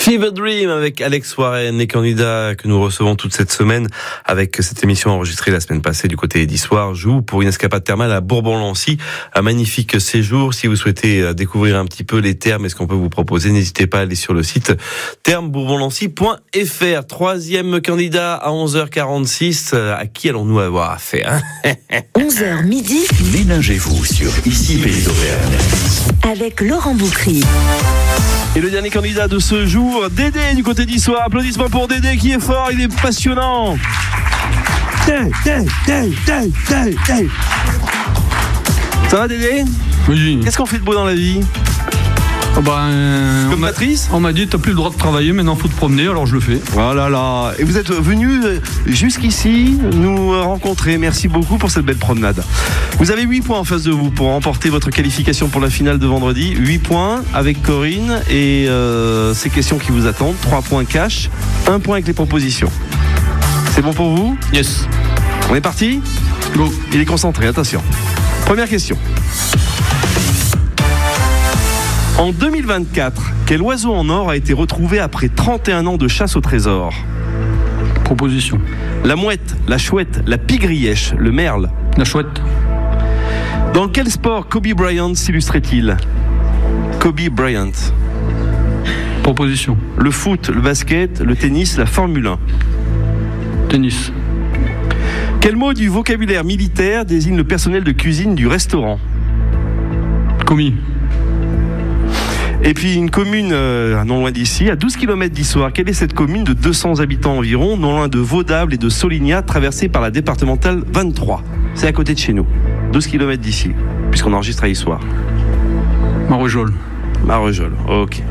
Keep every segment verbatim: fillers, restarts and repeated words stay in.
Fever Dream avec Alex Warren, les candidats que nous recevons toute cette semaine avec cette émission enregistrée la semaine passée du côté d'Issoire jouent pour une escapade thermale à Bourbon-Lancy. Un magnifique séjour. Si vous souhaitez découvrir un petit peu les thermes et ce qu'on peut vous proposer, n'hésitez pas à aller sur le site thermes bourbon lancy point f r. Troisième candidat à onze heures quarante-six. À qui allons-nous avoir affaire? onze heures midi. Ménagez-vous sur Ici Pays d'Auvergne avec Laurent Boucry. Et le dernier candidat de ce jour, Dédé du côté d'Issoire. Applaudissements pour Dédé qui est fort, il est passionnant. Dédé, Dédé, Dédé, Dédé. Ça va Dédé? Oui. Qu'est-ce qu'on fait de beau dans la vie? Oh ben, euh, Comme on Patrice? On m'a dit t'as plus le droit de travailler, maintenant faut te promener, alors je le fais. Oh là là. Et vous êtes venu jusqu'ici nous rencontrer. Merci beaucoup pour cette belle promenade. Vous avez huit points en face de vous pour remporter votre qualification pour la finale de vendredi. huit points avec Corinne et euh, ces questions qui vous attendent. trois points cash, un point avec les propositions. C'est bon pour vous? Yes. On est parti? Go. Il est concentré, attention. Première question. En deux mille vingt-quatre, quel oiseau en or a été retrouvé après trente et un ans de chasse au trésor? Proposition. La mouette, la chouette, la pigrièche, le merle. La chouette. Dans quel sport Kobe Bryant s'illustrait-il? Kobe Bryant. Proposition. Le foot, le basket, le tennis, la Formule un. Tennis. Quel mot du vocabulaire militaire désigne le personnel de cuisine du restaurant? Commis. Et puis une commune euh, non loin d'ici, à douze kilomètres d'Issoire. Quelle est cette commune de deux cents habitants environ, non loin de Vaudable et de Solignat, traversée par la départementale vingt-trois? C'est à côté de chez nous, douze kilomètres d'ici, puisqu'on enregistre à Issoire. Marvejols. Marvejols, ok.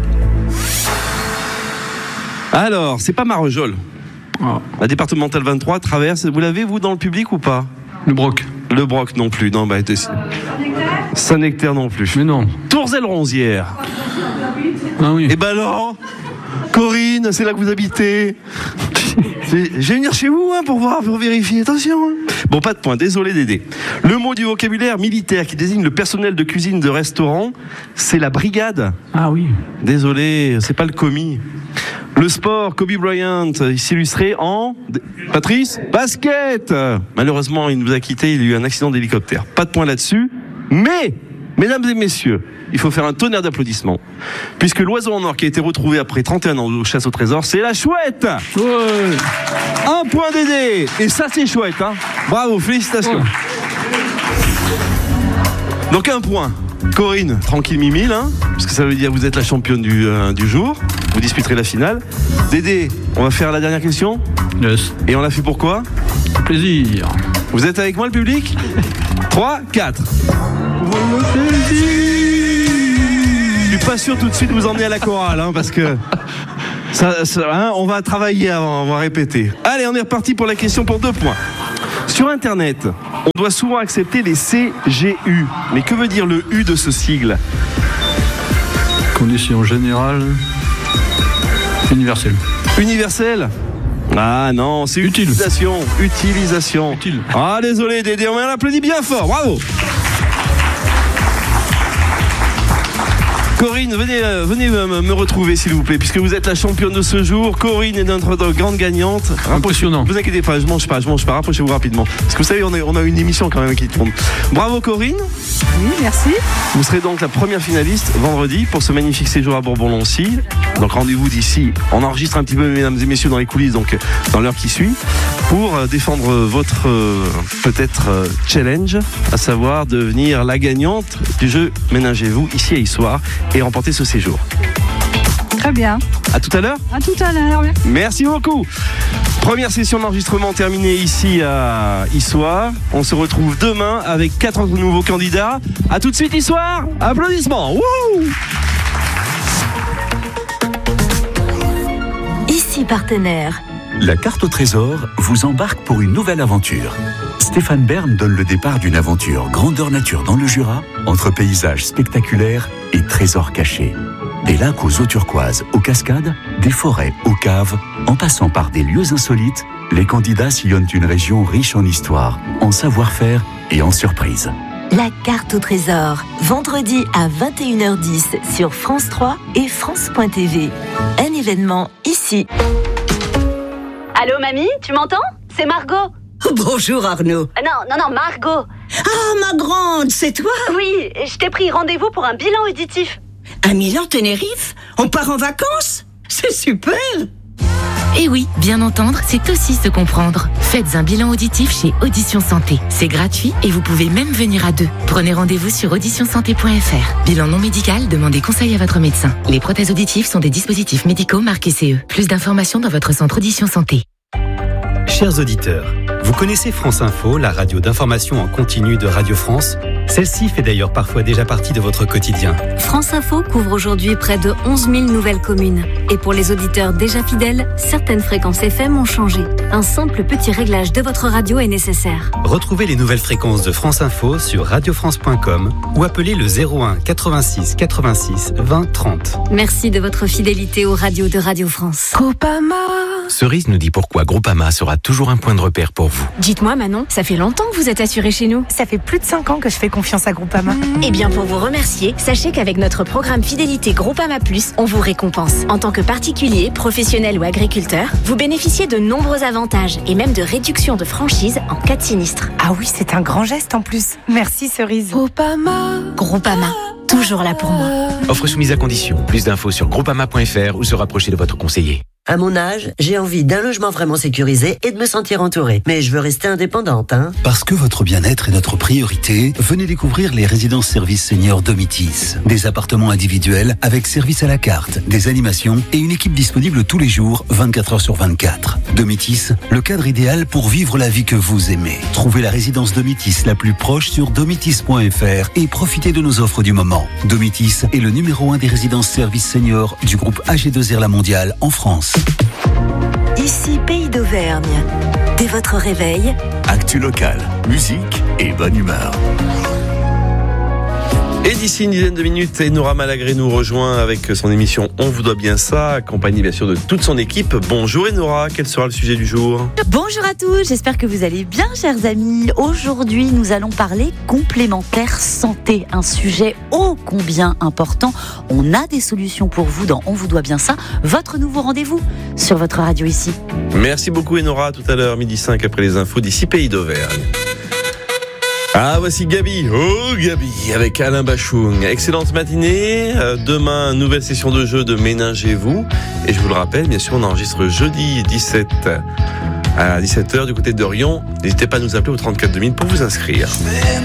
Alors, c'est pas Marvejols. Ah. La départementale vingt-trois traverse, vous l'avez vous dans le public ou pas? Le broc. Le Broc non plus, non, bah, Saint-Nectaire non plus. Mais non. Tourzel-Ronzière. Ah oui. Et ben alors, Corinne, c'est là que vous habitez. Je vais venir chez vous hein, pour voir, pour vérifier. Attention. Hein. Bon, pas de point. Désolé, Dédé. Le mot du vocabulaire militaire qui désigne le personnel de cuisine de restaurant, c'est la brigade. Ah oui. Désolé, c'est pas le commis. Le sport, Kobe Bryant, il s'illustrait en... Patrice? Basket. Malheureusement, il nous a quittés, il a eu un accident d'hélicoptère. Pas de point là-dessus. Mais, mesdames et messieurs, il faut faire un tonnerre d'applaudissements. Puisque l'oiseau en or qui a été retrouvé après trente et un ans de chasse au trésor, c'est la chouette. Ouais. Un point Dédé. Et ça, c'est chouette. Hein. Bravo, félicitations. Ouais. Donc un point. Corinne, tranquille mimile, hein, parce que ça veut dire que vous êtes la championne du, euh, du jour. Vous disputerez la finale. Dédé, on va faire la dernière question. Yes. Et on l'a fait pourquoi? Plaisir. Vous êtes avec moi le public? trois, quatre. Je suis pas sûr tout de suite de vous emmener à la chorale, hein, parce que ça, ça, hein, on va travailler avant, on va répéter. Allez, on est reparti pour la question pour deux points. Sur Internet, on doit souvent accepter les C G U. Mais que veut dire le U de ce sigle? Conditions générales. Universelle. Universel? Ah non, c'est utile. Utilisation. Utilisation. Utile. Ah désolé Dédé, on l'applaudit bien fort, bravo. Corinne, venez, euh, venez me, me retrouver s'il vous plaît, puisque vous êtes la championne de ce jour. Corinne est notre grande gagnante. Impressionnant. Ne vous inquiétez pas, je mange pas, je mange pas. Rapprochez-vous rapidement. Parce que vous savez, on, est, on a une émission quand même qui tourne. Bravo Corinne. Oui, merci. Vous serez donc la première finaliste vendredi pour ce magnifique séjour à Bourbon-Lancy. Donc rendez-vous d'ici. On enregistre un petit peu, mesdames et messieurs, dans les coulisses, donc dans l'heure qui suit, pour défendre votre euh, peut-être euh, challenge, à savoir devenir la gagnante du jeu Ménagez-vous ici à Issoire et remporter ce séjour. Très bien. À tout à l'heure. À tout à l'heure. Merci beaucoup. Première session d'enregistrement terminée ici à Issoire. On se retrouve demain avec quatre autres nouveaux candidats. À tout de suite Issoire. Applaudissements. Wouh! Ici partenaire. La carte au trésor vous embarque pour une nouvelle aventure. Stéphane Bern donne le départ d'une aventure grandeur nature dans le Jura, entre paysages spectaculaires et trésors cachés. Des lacs aux eaux turquoises, aux cascades, des forêts aux caves, en passant par des lieux insolites, les candidats sillonnent une région riche en histoire, en savoir-faire et en surprises. La carte au trésor, vendredi à vingt et une heures dix sur France trois et France point T V. Un événement ici. Allô mamie, tu m'entends? C'est Margot. Bonjour Arnaud. Euh, non, non, non, Margot. Ah, ma grande, c'est toi? Oui, je t'ai pris rendez-vous pour un bilan auditif. À Milan, Tenerife? On part en vacances? C'est super! Et oui, bien entendre, c'est aussi se comprendre. Faites un bilan auditif chez Audition Santé. C'est gratuit et vous pouvez même venir à deux. Prenez rendez-vous sur audition santé point f r. Bilan non médical, demandez conseil à votre médecin. Les prothèses auditives sont des dispositifs médicaux marqués C E. Plus d'informations dans votre centre Audition Santé. Chers auditeurs, vous connaissez France Info, la radio d'information en continu de Radio France? Celle-ci fait d'ailleurs parfois déjà partie de votre quotidien. France Info couvre aujourd'hui près de onze mille nouvelles communes. Et pour les auditeurs déjà fidèles, certaines fréquences F M ont changé. Un simple petit réglage de votre radio est nécessaire. Retrouvez les nouvelles fréquences de France Info sur radio france point com ou appelez le zéro un quatre-vingt-six quatre-vingt-six vingt trente. Merci de votre fidélité aux radios de Radio France. Groupama. Cerise nous dit pourquoi Groupama sera toujours un point de repère pour vous. Dites-moi Manon, ça fait longtemps que vous êtes assurée chez nous. Ça fait plus de cinq ans que je fais confiance à Groupama. Eh bien pour vous remercier, sachez qu'avec notre programme Fidélité Groupama Plus, on vous récompense. En tant que particulier, professionnel ou agriculteur, vous bénéficiez de nombreux avantages et même de réductions de franchise en cas de sinistre. Ah oui, c'est un grand geste en plus. Merci Cerise. Groupama. Groupama, toujours là pour moi. Offre soumise à condition. Plus d'infos sur groupama point f r ou se rapprocher de votre conseiller. À mon âge, j'ai envie d'un logement vraiment sécurisé et de me sentir entourée. Mais je veux rester indépendante, hein. Parce que votre bien-être est notre priorité, venez découvrir les résidences services seniors Domitis. Des appartements individuels avec service à la carte, des animations et une équipe disponible tous les jours, vingt-quatre heures sur vingt-quatre. Domitis, le cadre idéal pour vivre la vie que vous aimez. Trouvez la résidence Domitis la plus proche sur domitis point f r et profitez de nos offres du moment. Domitis est le numéro un des résidences services seniors du groupe A G deux R La Mondiale en France. Ici Pays d'Auvergne. Dès votre réveil, Actu local, musique et bonne humeur. Et d'ici une dizaine de minutes, Enora Malagré nous rejoint avec son émission On vous doit bien ça, accompagnée bien sûr de toute son équipe. Bonjour Enora, quel sera le sujet du jour? Bonjour à tous, j'espère que vous allez bien chers amis. Aujourd'hui nous allons parler complémentaire santé, un sujet ô combien important. On a des solutions pour vous dans On vous doit bien ça, votre nouveau rendez-vous sur votre radio ici. Merci beaucoup Enora, tout à l'heure midi cinq après les infos d'ici Pays d'Auvergne. Ah, voici Gabi, oh Gabi, avec Alain Bachung. Excellente matinée, euh, demain, nouvelle session de jeu de Ménagez-vous. Et je vous le rappelle, bien sûr, on enregistre jeudi dix-sept à dix-sept heures du côté d'Orion. N'hésitez pas à nous appeler au trente-quatre deux mille pour vous inscrire.